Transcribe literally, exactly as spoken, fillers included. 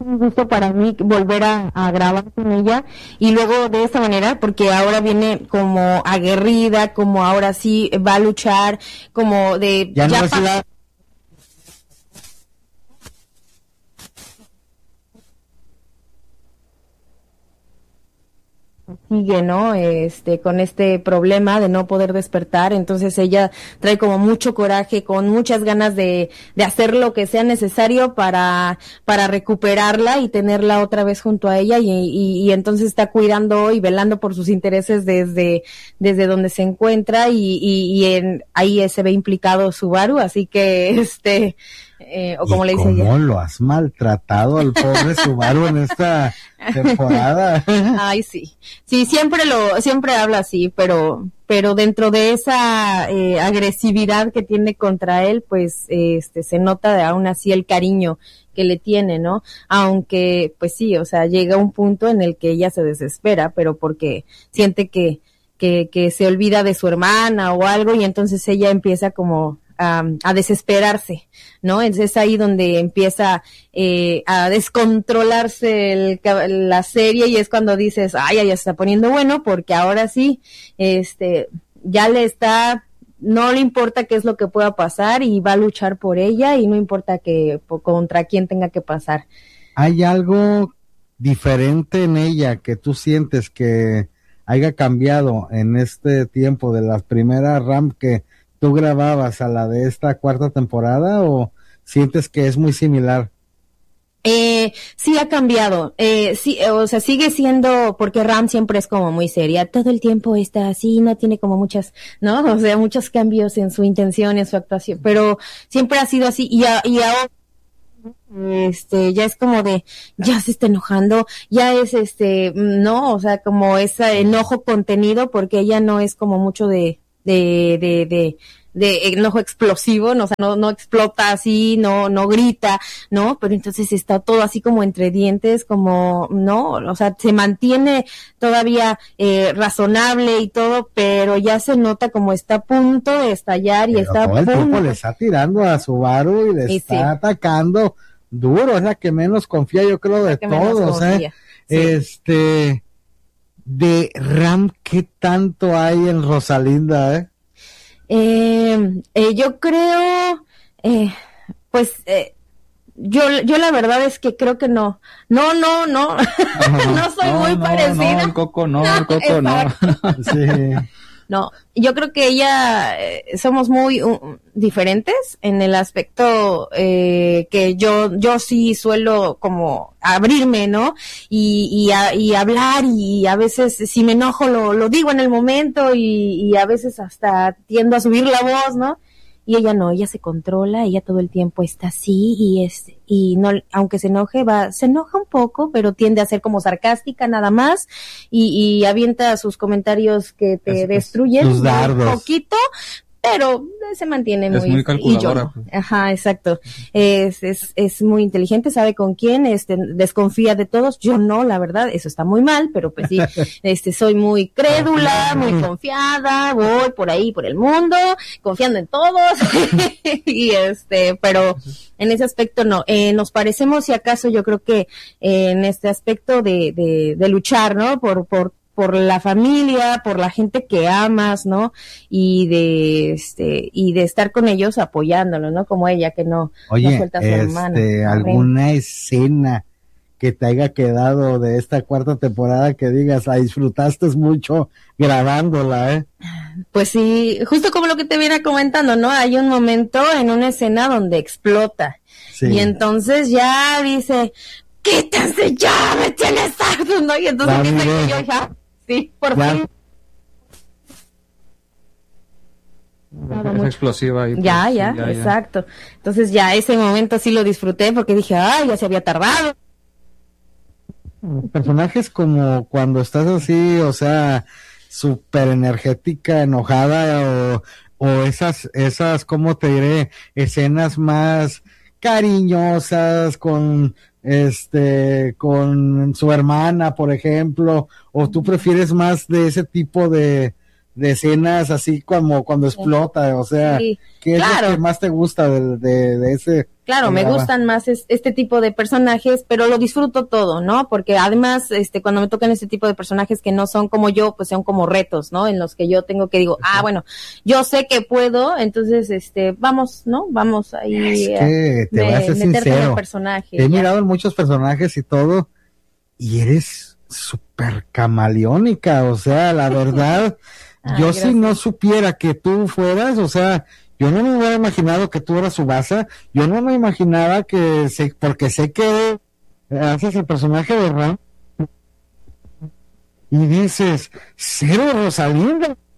un gusto para mí volver a, a grabar con ella y luego de esta manera, porque ahora viene como aguerrida, como ahora sí va a luchar, como de... Ya, ya no es la... sigue, ¿no? Este, con este problema de no poder despertar, entonces ella trae como mucho coraje, con muchas ganas de, de hacer lo que sea necesario para, para recuperarla y tenerla otra vez junto a ella y, y, y entonces está cuidando y velando por sus intereses desde, desde donde se encuentra y, y, y en, ahí se ve implicado Subaru, así que este, Eh, o como ¿Y le dice cómo ella? lo has maltratado al pobre Subaru en esta temporada? Ay, sí, sí, siempre lo, siempre habla así, pero, pero dentro de esa eh, agresividad que tiene contra él, pues, eh, este, se nota de aún así el cariño que le tiene, ¿no? Aunque, pues sí, o sea, llega un punto en el que ella se desespera, pero porque siente que, que, que se olvida de su hermana o algo y entonces ella empieza como A, a desesperarse, ¿no? Entonces es ahí donde empieza eh, a descontrolarse el, la serie y es cuando dices, ay, ya se está poniendo bueno porque ahora sí, este, ya le está, no le importa qué es lo que pueda pasar y va a luchar por ella y no importa que por, contra quién tenga que pasar. ¿Hay algo diferente en ella que tú sientes que haya cambiado en este tiempo de las primeras RAM que tú grababas a la de esta cuarta temporada o sientes que es muy similar? Eh, sí ha cambiado, eh, sí, o sea, sigue siendo, porque Ram siempre es como muy seria, todo el tiempo está así, no tiene como muchas, ¿no? O sea, muchos cambios en su intención, en su actuación, pero siempre ha sido así, y, a, y ahora, este, ya es como de, ya se está enojando, ya es este, no, o sea, como ese enojo contenido, porque ella no es como mucho de, de, de, de, de enojo explosivo, no, o sea, no, no explota así, no, no grita, ¿no? Pero entonces está todo así como entre dientes, como, ¿no? O sea, se mantiene todavía eh, razonable y todo, pero ya se nota como está a punto de estallar y pero está todo a el punto. tiempo le está tirando a Subaru y le y está sí. atacando duro, es la que menos confía, yo creo, de todos, ¿eh? Sí. Este, de Ram, ¿qué tanto hay en Rosalinda, eh? Eh, eh, yo creo, eh, pues, eh, yo, yo la verdad es que creo que no, no, no, no, no soy no, muy no, parecida. No, el Coco no, no el Coco no. Sí. No, yo creo que ella, eh, somos muy uh, diferentes en el aspecto eh, que yo, yo sí suelo como abrirme, ¿no? Y, y, a, y hablar y a veces si me enojo lo, lo digo en el momento y, y a veces hasta tiendo a subir la voz, ¿no? Y ella no, ella se controla, ella todo el tiempo está así y es, y no, aunque se enoje, va, se enoja un poco, pero tiende a ser como sarcástica nada más y, y avienta sus comentarios que te es, destruyen sus dardos. Un poquito, pero se mantiene es muy, muy calculadora. Y yo, ajá, exacto. Es, es, es muy inteligente, sabe con quién, este, desconfía de todos. Yo no, la verdad, eso está muy mal, pero pues sí, este, soy muy crédula, muy confiada, voy por ahí, por el mundo, confiando en todos. y este, pero en ese aspecto no. Eh, nos parecemos, si acaso, yo creo que eh, en este aspecto de, de, de luchar, ¿no? Por, por, por la familia, por la gente que amas, ¿no? Y de este y de estar con ellos apoyándolo, ¿no? Como ella que no, Oye, no suelta a su este, hermana. alguna escena que te haya quedado de esta cuarta temporada que digas, la disfrutaste mucho grabándola, ¿eh? Pues sí, justo como lo que te viene comentando, ¿no? Hay un momento en una escena donde explota. Sí. Y entonces ya dice, quítense ya, me tienes harto, ¿no? Y entonces Dale, dice que yo ya, sí, por ya. fin. Es explosiva ahí, pues, ya, sí, ya, ya, exacto. Ya. Entonces ya ese momento sí lo disfruté porque dije, ay, ya se había tardado. Personajes como cuando estás así, o sea, súper energética, enojada, o, o esas, esas, ¿cómo te diré? Escenas más cariñosas con, este, con su hermana, por ejemplo, o tú prefieres más de ese tipo de, de escenas así como cuando explota, o sea, sí, ¿qué es claro. lo que más te gusta de, de, de ese? Claro, me gustan más es, este tipo de personajes, pero lo disfruto todo, ¿no? Porque además, este, cuando me tocan este tipo de personajes que no son como yo, pues son como retos, ¿no? En los que yo tengo que digo, ah, bueno, yo sé que puedo, entonces, este, vamos, ¿no? Vamos ahí. Es que te voy a ser sincero, personaje, te he ya. mirado en muchos personajes y todo, y eres súper camaleónica, o sea, la verdad, Ay, yo gracias. si no supiera que tú fueras, o sea, yo no me hubiera imaginado que tú eras Tsubasa, yo no me imaginaba que, se, porque sé que haces el personaje de Ram, y dices, cero Rosalinda.